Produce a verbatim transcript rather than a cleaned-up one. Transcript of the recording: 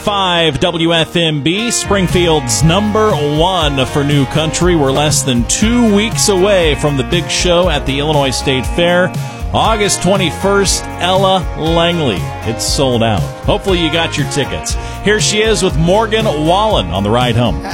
five W F M B, Springfield's number one for new country. We're less than two weeks away from the big show at the Illinois State Fair. August twenty-first, Ella Langley. It's sold out. Hopefully you got your tickets. Here she is with Morgan Wallen on the ride home.